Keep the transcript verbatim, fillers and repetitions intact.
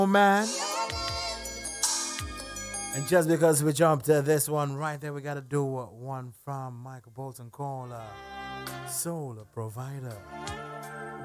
Oh man. And just because we jumped to this one right there, we gotta do one from Michael Bolton called uh, Soul Provider.